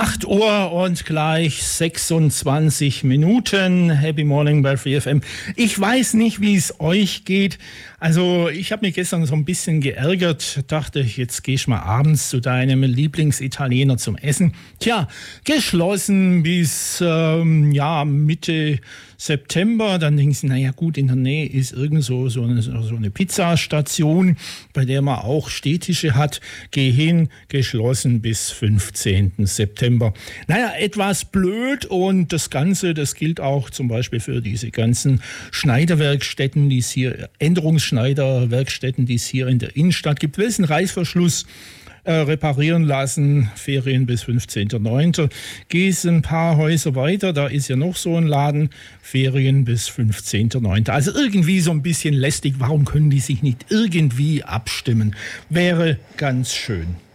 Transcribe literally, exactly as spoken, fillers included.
acht Uhr und gleich sechsundzwanzig Minuten. Happy Morning bei Free F M. Ich weiß nicht, wie es euch geht. Also ich habe mich gestern so ein bisschen geärgert. Dachte, jetzt geh ich mal abends zu deinem Lieblingsitaliener zum Essen. Tja, geschlossen bis ähm, ja, Mitte September. Dann denkst du, naja gut, in der Nähe ist irgend so, so, eine, so eine Pizzastation, bei der man auch Stehtische hat. Geh hin, geschlossen bis fünfzehnten September. Naja, etwas blöd, und das Ganze, das gilt auch zum Beispiel für diese ganzen Schneiderwerkstätten, die es hier, Änderungsschneiderwerkstätten, die es hier in der Innenstadt gibt. Willst einen Reißverschluss äh, reparieren lassen, Ferien bis fünfzehnten neunten Gehst ein paar Häuser weiter, da ist ja noch so ein Laden, Ferien bis fünfzehnten neunten Also irgendwie so ein bisschen lästig. Warum können die sich nicht irgendwie abstimmen? Wäre ganz schön.